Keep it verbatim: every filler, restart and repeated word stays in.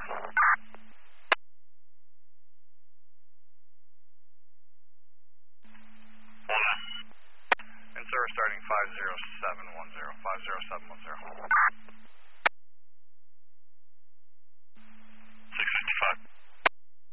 And service starting five zero seven one zero, five zero seven one zero.